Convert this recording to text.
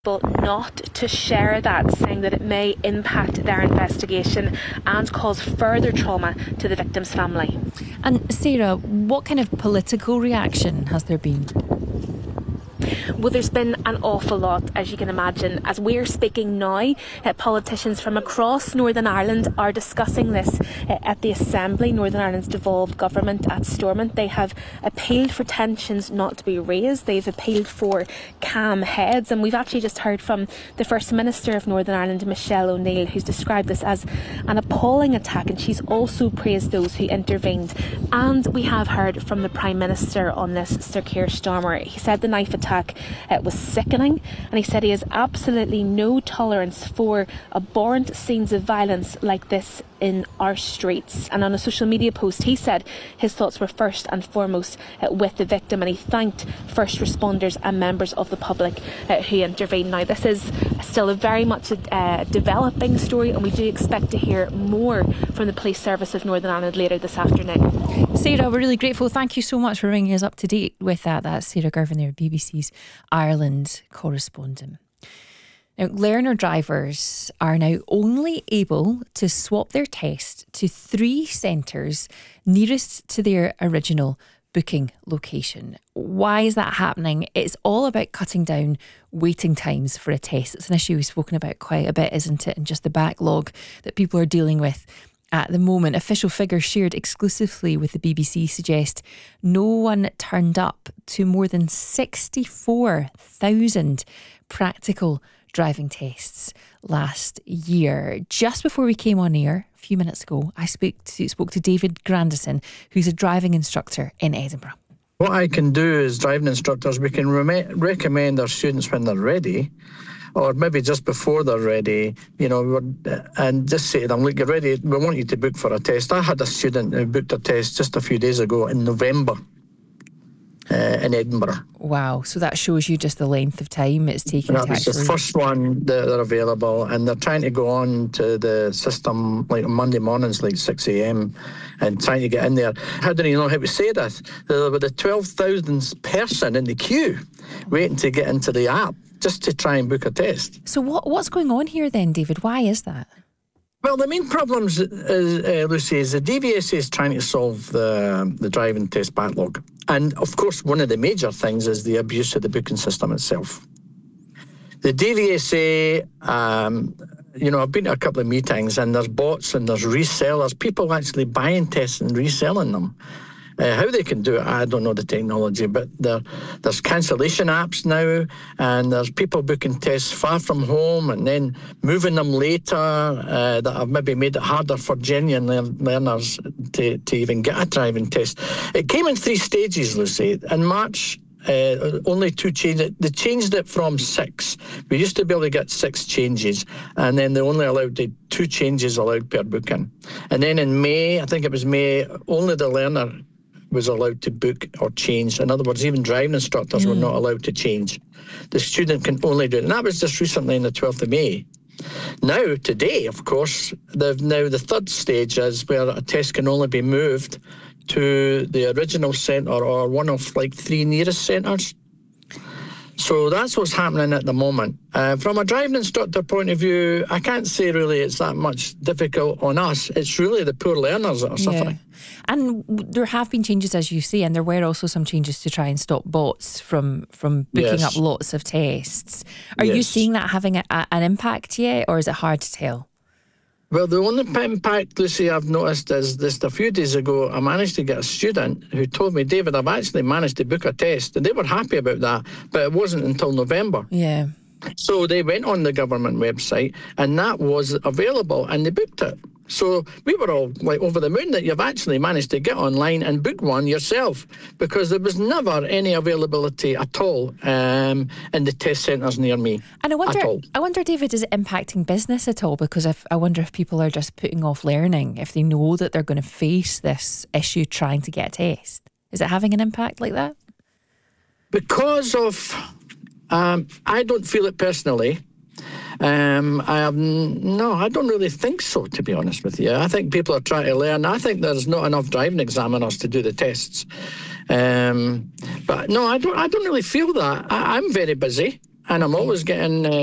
not to share that, saying that it may impact their investigation and cause further trauma to the victim's family. And Sarah, what kind of political reaction has there been? Well, there's been an awful lot, as you can imagine. As we're speaking now, politicians from across Northern Ireland are discussing this at the Assembly, Northern Ireland's devolved government at Stormont. They have appealed for tensions not to be raised. They've appealed for calm heads. And we've actually just heard from the First Minister of Northern Ireland, Michelle O'Neill, who's described this as an appalling attack. And she's also praised those who intervened. And we have heard from the Prime Minister on this, Sir Keir Starmer. He said the knife attack was sickening, and he said he has absolutely no tolerance for abhorrent scenes of violence like this in our streets. And on a social media post, he said his thoughts were first and foremost with the victim, and he thanked first responders and members of the public who intervened. Now, this is still a very much a developing story, and we do expect to hear more from the Police Service of Northern Ireland later this afternoon. Sarah, we're really grateful. Thank you so much for bringing us up to date with that. That's Sarah Girvan there, BBC's Ireland correspondent. Now, learner drivers are now only able to swap their test to 3 centres nearest to their original booking location. Why is that happening? It's all about cutting down waiting times for a test. It's an issue we've spoken about quite a bit, isn't it? And just the backlog that people are dealing with at the moment. Official figures shared exclusively with the BBC suggest no one turned up to more than 64,000 practical driving tests last year. Just before we came on air a few minutes ago, I spoke to David Grandison, who's a driving instructor in Edinburgh. What I can do as driving instructors, we can recommend our students when they're ready, or maybe just before they're ready, and just say to them, look, you're ready, we want you to book for a test. I had a student who booked a test just a few days ago in November in Edinburgh. Wow, so that shows you just the length of time it's taken. That was the first one that are available, and they're trying to go on to the system like on Monday mornings, like 6 a.m, and trying to get in there. How do you know how to say this? There were the 12,000th person in the queue waiting to get into the app just to try and book a test. So what's going on here then, David? Why is that? Well, the main problem, Lucy, is the DVSA is trying to solve the driving test backlog. And, of course, one of the major things is the abuse of the booking system itself. The DVSA, I've been to a couple of meetings, and there's bots and there's resellers, people actually buying tests and reselling them. How they can do it, I don't know the technology, but there's cancellation apps now, and there's people booking tests far from home and then moving them later that have maybe made it harder for genuine learners to even get a driving test. It came in 3 stages, Lucy. In March, only 2 changes. They changed it from 6. We used to be able to get 6 changes, and then they only allowed 2 changes allowed per booking. And then in May, I think it was May, only the learner was allowed to book or change. In other words, even driving instructors were not allowed to change. The student can only do it. And that was just recently on the 12th of May. Now, today, of course, the 3rd stage is where a test can only be moved to the original centre or one of 3 nearest centres. So that's what's happening at the moment. From a driving instructor point of view, I can't say really it's that much difficult on us. It's really the poor learners that are suffering. And there have been changes, as you say, and there were also some changes to try and stop bots from booking up lots of tests. Are you seeing that having an impact yet, or is it hard to tell? Well, the only impact, Lucy, I've noticed is this. A few days ago, I managed to get a student who told me, David, I've actually managed to book a test. And they were happy about that, but it wasn't until November. Yeah. So they went on the government website, and that was available, and they booked it. So we were all over the moon that you've actually managed to get online and book one yourself, because there was never any availability at all in the test centres near me. And I wonder, David, is it impacting business at all? Because I wonder if people are just putting off learning if they know that they're going to face this issue trying to get a test. Is it having an impact like that? Because of, I don't feel it personally. I don't really think so, to be honest with you. I think people are trying to learn. I think there's not enough driving examiners to do the tests. But no, I don't really feel that. I'm very busy. And I'm always getting